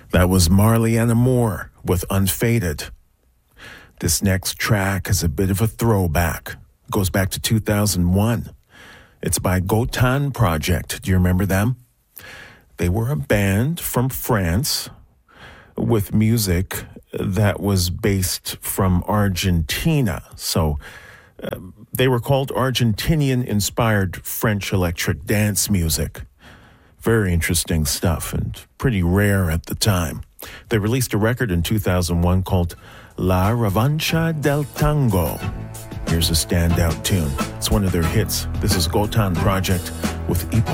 That was Marliana Moore with Unfaded. This next track is a bit of a throwback. It goes back to 2001. It's by Gotan Project. Do you remember them? They were a band from France with music that was based from Argentina. So they were called Argentinian-inspired French electric dance music. Very interesting stuff and pretty rare at the time. They released a record in 2001 called La Revancha del Tango. Here's a standout tune. It's one of their hits. This is Gotan Project with